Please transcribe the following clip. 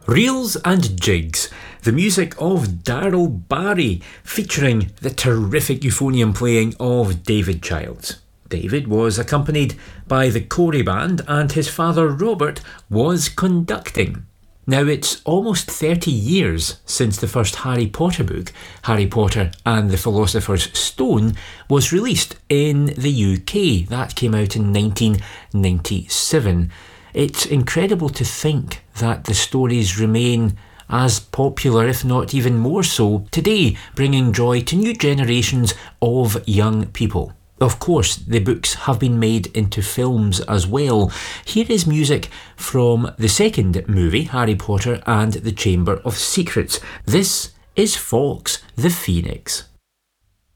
Reels and Jigs, the music of Darryl Barry, featuring the terrific euphonium playing of David Childs. David was accompanied by the Corey Band and his father Robert was conducting. Now it's almost 30 years since the first Harry Potter book, Harry Potter and the Philosopher's Stone, was released in the UK. That came out in 1997. It's incredible to think that the stories remain as popular, if not even more so, today, bringing joy to new generations of young people. Of course, the books have been made into films as well. Here is music from the second movie, Harry Potter and the Chamber of Secrets. This is Fawkes the Phoenix.